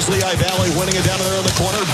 Lehigh Valley winning it down there in the corner.